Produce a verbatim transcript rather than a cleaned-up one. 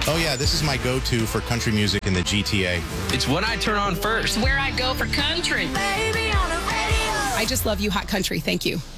Oh, yeah, this is my go-to for country music in the G T A. It's what I turn on first. Where I go for country. Baby on the radio. I just love you, hot country. Thank you.